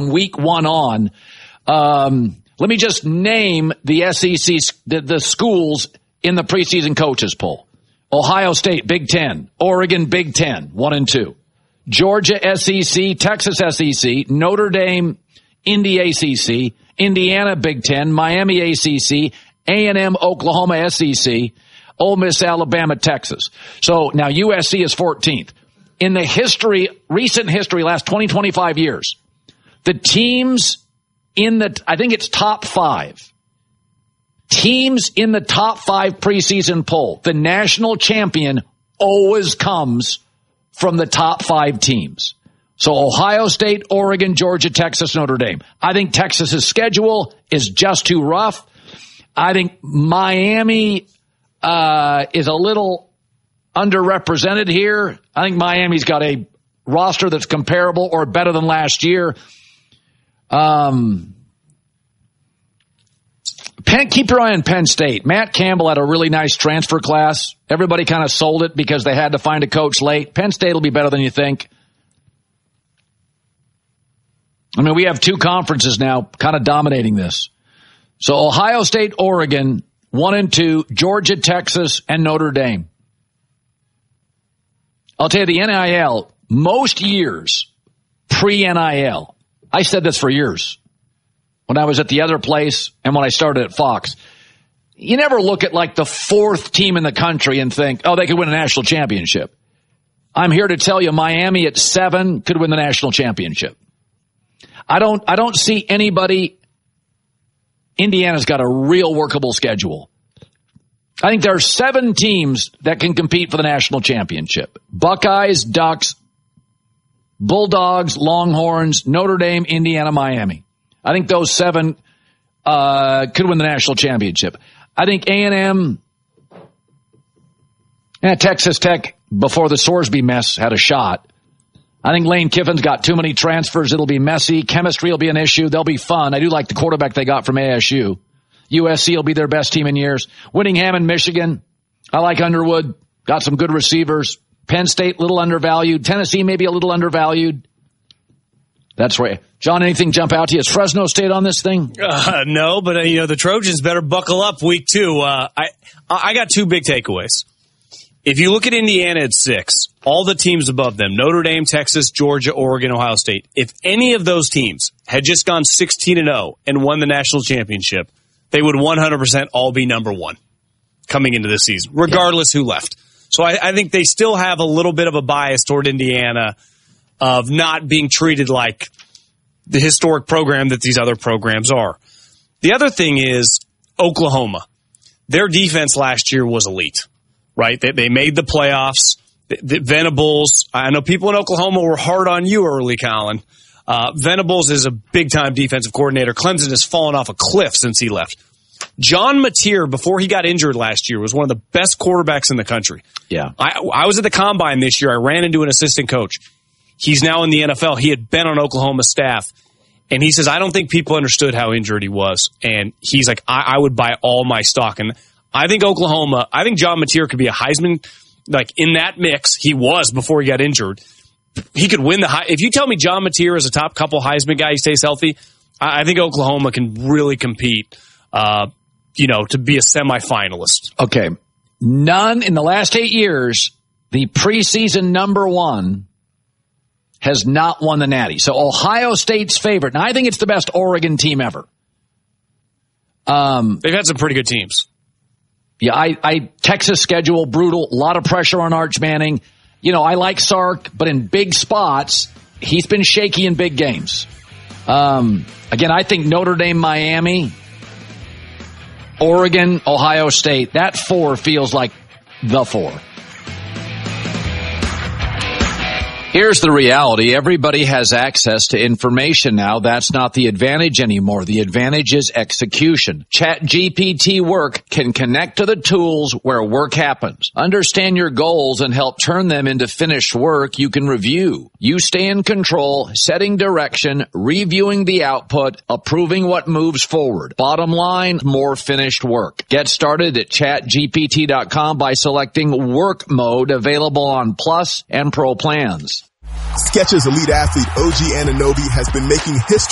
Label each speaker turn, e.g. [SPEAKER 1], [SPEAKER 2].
[SPEAKER 1] week 1 on. Let me just name the SEC, the schools in the preseason coaches poll. Ohio State, Big Ten. Oregon, Big Ten, 1 and 2. Georgia, SEC. Texas, SEC. Notre Dame, Indy, ACC. Indiana, Big Ten. Miami, ACC. A&M, Oklahoma, SEC. Ole Miss, Alabama, Texas. So now USC is 14th. In the recent history, last 20, 25 years, the teams I think it's top 5. Teams in the top 5 preseason poll, the national champion always comes from the top 5 teams. So Ohio State, Oregon, Georgia, Texas, Notre Dame. I think Texas's schedule is just too rough. I think Miami is a little underrepresented here. I think Miami's got a roster that's comparable or better than last year. Keep your eye on Penn State. Matt Campbell had a really nice transfer class. Everybody kind of sold it because they had to find a coach late. Penn State will be better than you think. I mean, we have 2 conferences now kind of dominating this. So Ohio State, Oregon, 1 and 2, Georgia, Texas, and Notre Dame. I'll tell you, the NIL, most years pre-NIL, I said this for years when I was at the other place and when I started at Fox. You never look at like the 4th team in the country and think, oh, they could win a national championship. I'm here to tell you Miami at 7 could win the national championship. I don't see anybody. Indiana's got a real workable schedule. I think there are 7 teams that can compete for the national championship. Buckeyes, Ducks, Bulldogs, Longhorns, Notre Dame, Indiana, Miami. I think those 7 could win the national championship. I think A&M, Texas Tech, before the Sorsby mess, had a shot. I think Lane Kiffin's got too many transfers. It'll be messy. Chemistry will be an issue. They'll be fun. I do like the quarterback they got from ASU. USC will be their best team in years. Winningham in Michigan. I like Underwood. Got some good receivers. Penn State, little undervalued. Tennessee, maybe a little undervalued. That's right. John, anything jump out to you? Is Fresno State on this thing?
[SPEAKER 2] No, but the Trojans better buckle up week 2. I got 2 big takeaways. If you look at Indiana at 6, all the teams above them, Notre Dame, Texas, Georgia, Oregon, Ohio State, if any of those teams had just gone 16-0 and won the national championship, they would 100% all be number 1 coming into this season, regardless who left. So I think they still have a little bit of a bias toward Indiana of not being treated like the historic program that these other programs are. The other thing is Oklahoma. Their defense last year was elite, right? They made the playoffs. The Venables, I know people in Oklahoma were hard on you early, Colin. Venables is a big-time defensive coordinator. Clemson has fallen off a cliff since he left. John Mateer, before he got injured last year, was one of the best quarterbacks in the country.
[SPEAKER 1] Yeah.
[SPEAKER 2] I was at the Combine this year. I ran into an assistant coach. He's now in the NFL. He had been on Oklahoma's staff. And he says, I don't think people understood how injured he was. And he's like, I would buy all my stock. And I think John Mateer could be a Heisman, like in that mix. He was before he got injured. He could win if you tell me John Mateer is a top couple Heisman guy, he stays healthy, I think Oklahoma can really compete, to be a semifinalist.
[SPEAKER 1] Okay. None in the last 8 years, the preseason number 1 has not won the Natty. So Ohio State's favorite. Now, I think it's the best Oregon team ever.
[SPEAKER 2] They've had some pretty good teams.
[SPEAKER 1] Yeah, Texas schedule, brutal. A lot of pressure on Arch Manning. I like Sark, but in big spots, he's been shaky in big games. Again, I think Notre Dame, Miami, Oregon, Ohio State, that 4 feels like the 4. Here's the reality. Everybody has access to information now. That's not the advantage anymore. The advantage is execution. ChatGPT Work can connect to the tools where work happens. Understand your goals and help turn them into finished work you can review. You stay in control, setting direction, reviewing the output, approving what moves forward. Bottom line, more finished work. Get started at chatgpt.com by selecting work mode, available on Plus and Pro plans.
[SPEAKER 3] Skechers Elite Athlete OG Anunoby has been making history